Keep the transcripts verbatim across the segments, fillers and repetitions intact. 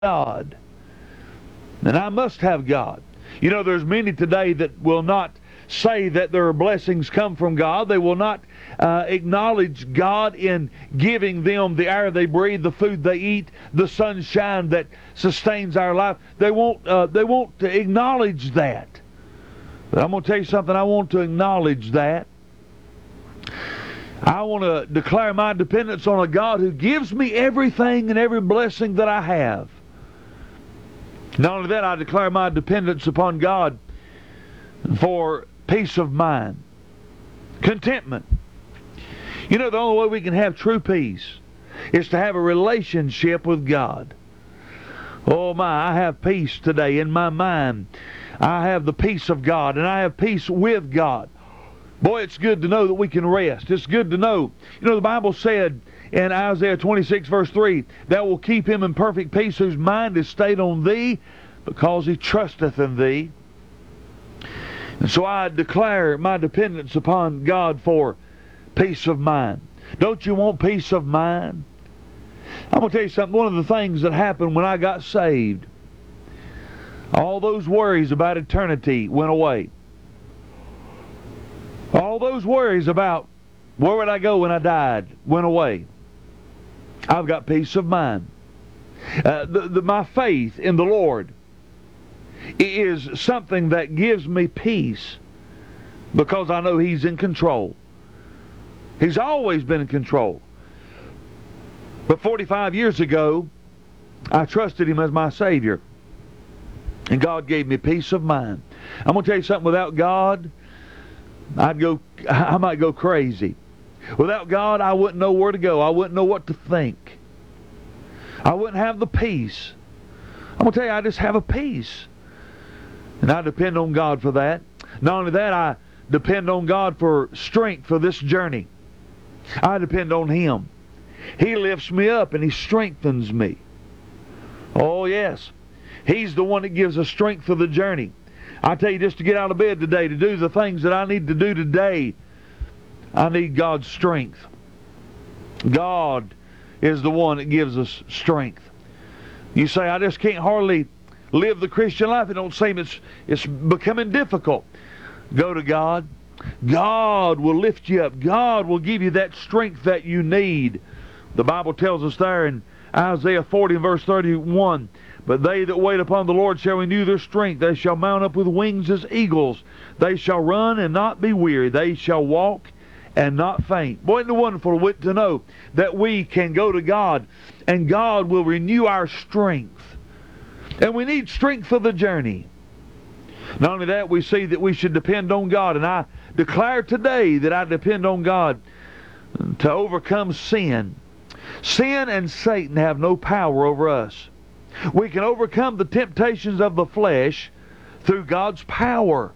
God. And I must have God. You know, there's many today that will not say that their blessings come from God. They will not uh, acknowledge God in giving them the air they breathe, the food they eat, the sunshine that sustains our life. They won't, uh, they won't acknowledge that. But I'm going to tell you something. I want to acknowledge that. I want to declare my dependence on a God who gives me everything and every blessing that I have. Not only that, I declare my dependence upon God for peace of mind, contentment. You know, the only way we can have true peace is to have a relationship with God. Oh my, I have peace today in my mind. I have the peace of God, and I have peace with God. Boy, it's good to know that we can rest. It's good to know. You know, the Bible said in Isaiah twenty-six, verse three, "Thou wilt keep him in perfect peace whose mind is stayed on thee, because he trusteth in thee." And so I declare my dependence upon God for peace of mind. Don't you want peace of mind? I'm going to tell you something. One of the things that happened when I got saved, all those worries about eternity went away. All those worries about where would I go when I died went away. I've got peace of mind. Uh, the, the, my faith in the Lord is something that gives me peace because I know He's in control. He's always been in control. But forty-five years ago, I trusted Him as my Savior. And God gave me peace of mind. I'm going to tell you something. Without God, I'd go, I might go crazy. Without God, I wouldn't know where to go. I wouldn't know what to think. I wouldn't have the peace. I'm going to tell you, I just have a peace. And I depend on God for that. Not only that, I depend on God for strength for this journey. I depend on Him. He lifts me up and He strengthens me. Oh, yes. He's the one that gives us strength for the journey. I tell you, just to get out of bed today, to do the things that I need to do today, I need God's strength. God is the one that gives us strength. You say, I just can't hardly live the Christian life. It don't seem it's, it's becoming difficult. Go to God. God will lift you up. God will give you that strength that you need. The Bible tells us there in Isaiah forty and verse thirty-one, "But they that wait upon the Lord shall renew their strength. They shall mount up with wings as eagles. They shall run and not be weary. They shall walk and not faint." Boy, isn't it wonderful to know that we can go to God and God will renew our strength. And we need strength for the journey. Not only that, we see that we should depend on God. And I declare today that I depend on God to overcome sin. Sin and Satan have no power over us. We can overcome the temptations of the flesh through God's power.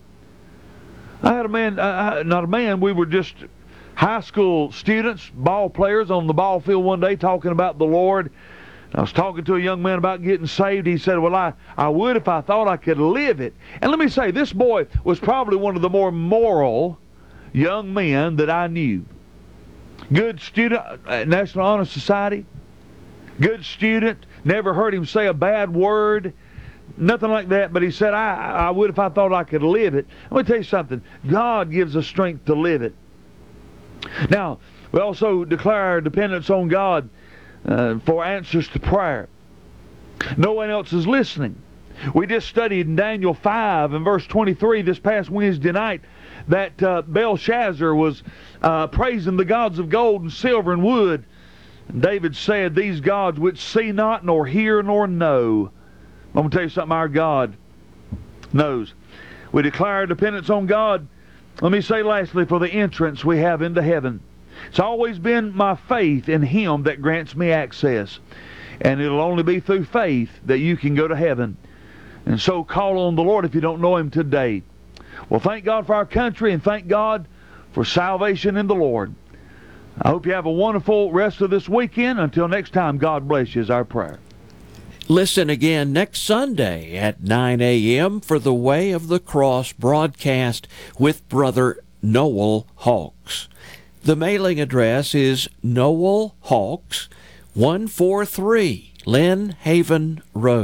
I had a man, uh, not a man, we were just high school students, ball players on the ball field one day talking about the Lord. I was talking to a young man about getting saved. He said, well, I, I would if I thought I could live it. And let me say, this boy was probably one of the more moral young men that I knew. Good student at National Honor Society. Good student. Never heard him say a bad word. Nothing like that. But he said, I, I would if I thought I could live it. Let me tell you something. God gives us strength to live it. Now, we also declare our dependence on God uh, for answers to prayer. No one else is listening. We just studied in Daniel five and verse twenty-three this past Wednesday night that uh, Belshazzar was uh, praising the gods of gold and silver and wood. And David said, these gods which see not, nor hear, nor know. I'm going to tell you something, our God knows. We declare our dependence on God. Let me say lastly, for the entrance we have into heaven. It's always been my faith in Him that grants me access. And it'll only be through faith that you can go to heaven. And so call on the Lord if you don't know Him today. Well, thank God for our country and thank God for salvation in the Lord. I hope you have a wonderful rest of this weekend. Until next time, God bless you is our prayer. Listen again next Sunday at nine a.m. for the Way of the Cross broadcast with Brother Noel Hawks. The mailing address is Noel Hawks, one four three Lynn Haven Road.